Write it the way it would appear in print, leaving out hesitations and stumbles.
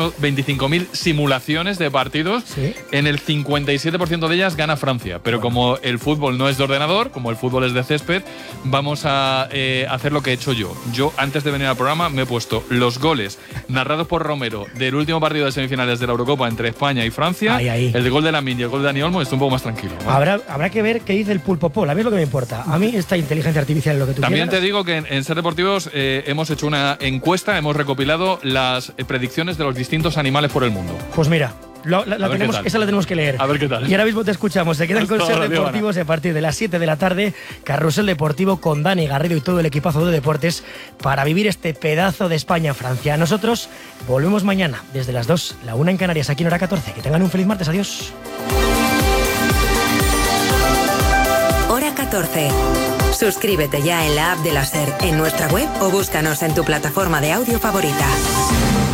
25.000 simulaciones de partidos. Sí. En el 57% de ellas gana Francia. Pero como el fútbol no es de ordenador, como el fútbol es de césped, vamos a hacer lo que he hecho yo. Yo, antes de venir al programa, me he puesto los goles narrados por Romero del último partido de semifinales de la Eurocopa entre España y Francia. Ahí. El de gol de Lamine y el gol de Dani Olmo. Estoy un poco más tranquilo, ¿no? Habrá que ver qué dice el Pulpo Pol. A mí es lo que me importa. A mí esta inteligencia artificial es lo que tú También quieras. te digo que en Ser Deportivos hemos hecho una encuesta, hemos recopilado las predicciones de los distintos animales por el mundo. Pues mira, qué tal. esa la tenemos que leer. A ver qué tal. Y ahora mismo te escuchamos. Se quedan Hasta con Ser ahora, Deportivos a partir de las 7 de la tarde. Carrusel Deportivo con Dani Garrido y todo el equipazo de deportes para vivir este pedazo de España-Francia. Nosotros volvemos mañana desde las 2, la 1 en Canarias, aquí en hora 14. Que tengan un feliz martes. Adiós. Hora 14. Suscríbete ya en la app de la SER, en nuestra web o búscanos en tu plataforma de audio favorita.